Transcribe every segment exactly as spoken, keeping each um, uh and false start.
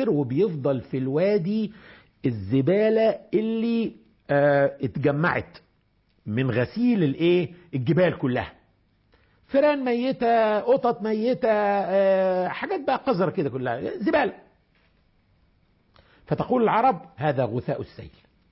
الآخر، وبيفضل في الوادي الزبالة اللي اه اتجمعت من غسيل الايه الجبال كلها، فئران ميتة، قطط ميتة، اه حاجات بقى قذرة كده كلها زبالة. فتقول العرب هذا غثاء السيل.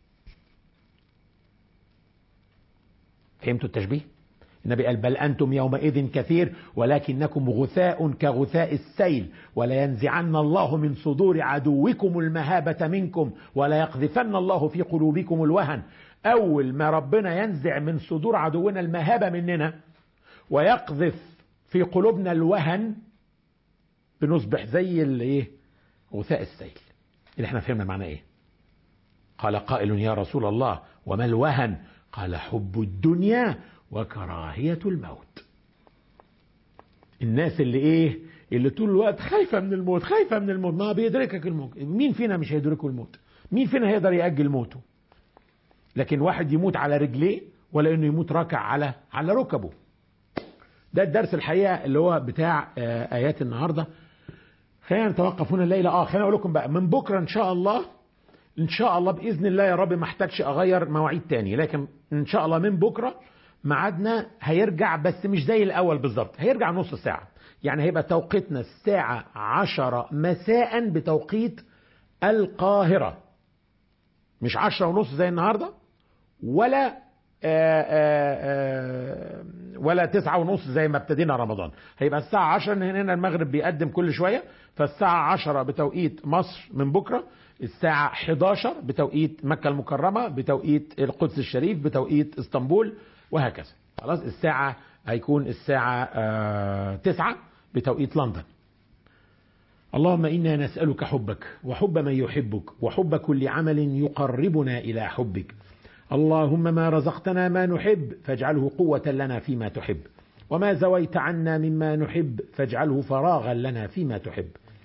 فهمتوا التشبيه؟ النبي قال بل أنتم يومئذ كثير ولكنكم غثاء كغثاء السيل، ولا ينزعن الله من صدور عدوكم المهابة منكم، ولا يقذفن الله في قلوبكم الوهن. أول ما ربنا ينزع من صدور عدونا المهابة مننا ويقذف في قلوبنا الوهن، بنصبح زي الايه غثاء السيل. اللي احنا فهمنا معناه ايه. قال قائل يا رسول الله وما الوهن؟ قال حب الدنيا وكراهية الموت. الناس اللي ايه اللي طول الوقت خايفة من الموت، خايفة من الموت. ما بيدركك الموت. مين فينا مش هيدركه الموت؟ مين فينا هيقدر يأجل موته؟ لكن واحد يموت على رجليه ولا انه يموت راكع على على ركبه. ده الدرس الحقيقة اللي هو بتاع آيات النهاردة. خلينا نتوقف هنا الليلة. اه خلينا اقول لكم بقى من بكرة ان شاء الله، ان شاء الله باذن الله يا رب ما احتاجش اغير مواعيد تاني، لكن ان شاء الله من بكرة ميعادنا هيرجع، بس مش زي الاول بالظبط، هيرجع نص ساعة. يعني هيبقى توقيتنا الساعة عشرة مساء بتوقيت القاهرة، مش عشرة ونص زي النهاردة، ولا آآ آآ ولا تسعة ونص زي ما ابتدينا رمضان. هيبقى الساعة عشرة، هنا المغرب بيقدم كل شوية، فالساعة عشرة بتوقيت مصر من بكرة، الساعة حداشر بتوقيت مكة المكرمة، بتوقيت القدس الشريف، بتوقيت اسطنبول، وهكذا. خلاص الساعة هيكون الساعة تسعة بتوقيت لندن. اللهم إنا نسألك حبك وحب من يحبك وحب كل عمل يقربنا إلى حبك. اللهم ما رزقتنا ما نحب فاجعله قوة لنا فيما تحب، وما زويت عنا مما نحب فاجعله فراغا لنا فيما تحب.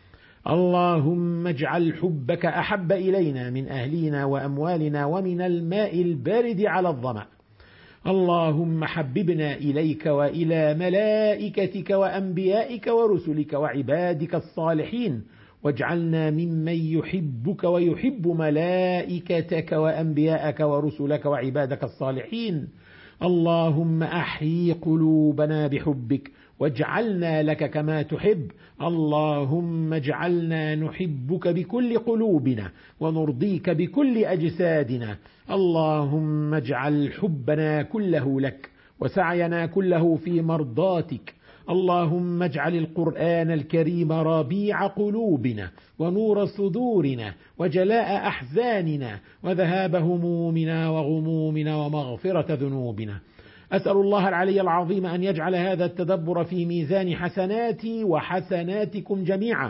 اللهم اجعل حبك أحب إلينا من أهلنا وأموالنا ومن الماء البارد على الظمأ. اللهم حببنا إليك وإلى ملائكتك وأنبيائك ورسلك وعبادك الصالحين، واجعلنا ممن يحبك ويحب ملائكتك وأنبياءك ورسلك وعبادك الصالحين. اللهم أحيي قلوبنا بحبك واجعلنا لك كما تحب. اللهم اجعلنا نحبك بكل قلوبنا ونرضيك بكل أجسادنا. اللهم اجعل حبنا كله لك وسعينا كله في مرضاتك. اللهم اجعل القرآن الكريم ربيع قلوبنا ونور صدورنا وجلاء أحزاننا وذهاب همومنا وغمومنا ومغفرة ذنوبنا. أسأل الله العلي العظيم أن يجعل هذا التدبر في ميزان حسناتي وحسناتكم جميعا.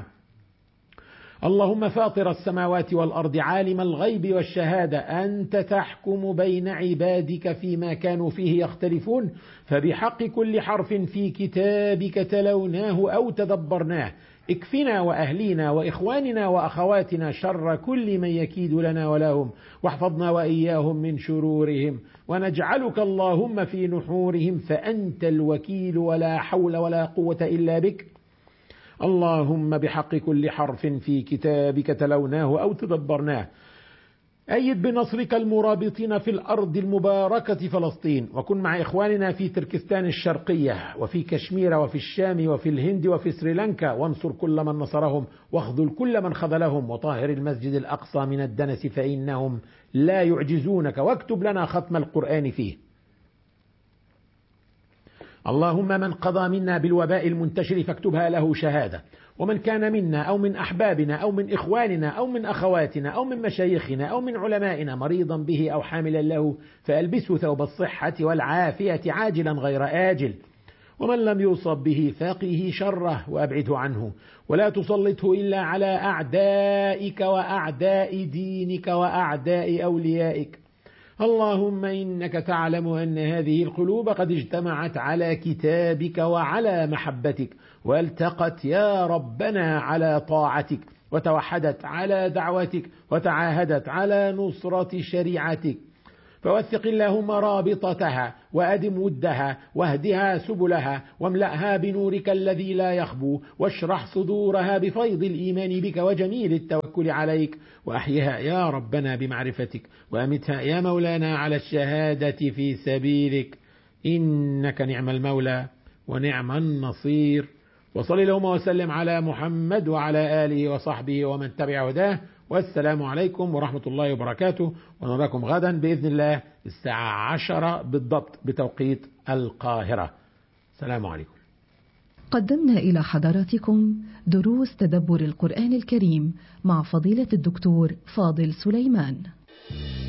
اللهم فاطر السماوات والأرض عالم الغيب والشهادة، أنت تحكم بين عبادك فيما كانوا فيه يختلفون، فبحق كل حرف في كتابك تلوناه أو تدبرناه اكفنا وأهلينا وإخواننا وأخواتنا شر كل من يكيد لنا ولهم، واحفظنا وإياهم من شرورهم، ونجعلك اللهم في نحورهم فأنت الوكيل ولا حول ولا قوة إلا بك. اللهم بحق كل حرف في كتابك تلوناه أو تدبرناه أيد بنصرك المرابطين في الأرض المباركة فلسطين، وكن مع إخواننا في تركستان الشرقية وفي كشمير وفي الشام وفي الهند وفي سريلانكا، وانصر كل من نصرهم واخذل كل من خذلهم، وطهر المسجد الأقصى من الدنس فإنهم لا يعجزونك، واكتب لنا ختم القرآن فيه. اللهم من قضى منا بالوباء المنتشر فاكتبها له شهادة، ومن كان منا أو من أحبابنا أو من إخواننا أو من أخواتنا أو من مشايخنا أو من علمائنا مريضا به أو حاملا له فألبسه ثوب الصحة والعافية عاجلا غير آجل، ومن لم يصب به فقه شره وأبعده عنه، ولا تسلطه إلا على أعدائك وأعداء دينك وأعداء أوليائك. اللهم إنك تعلم أن هذه القلوب قد اجتمعت على كتابك وعلى محبتك، والتقت يا ربنا على طاعتك، وتوحدت على دعوتك، وتعاهدت على نصرة شريعتك، فوثق اللهم رابطتها وأدم ودها واهدها سبلها واملأها بنورك الذي لا يخبو واشرح صدورها بفيض الإيمان بك وجميل التوكل عليك وأحيها يا ربنا بمعرفتك وأمتها يا مولانا على الشهادة في سبيلك إنك نعم المولى ونعم النصير. وصل اللهم وسلم على محمد وعلى آله وصحبه ومن تبع هداه، والسلام عليكم ورحمة الله وبركاته، ونراكم غدا بإذن الله الساعة عشرة بالضبط بتوقيت القاهرة. السلام عليكم. قدمنا إلى حضراتكم دروس تدبر القرآن الكريم مع فضيلة الدكتور فاضل سليمان.